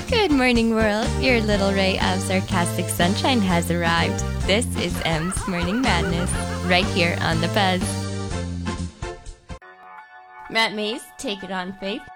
Good morning, world. Your little ray of sarcastic sunshine has arrived. This is M's Morning Madness, right here on The Buzz. Matt Mays, take it on, Faith.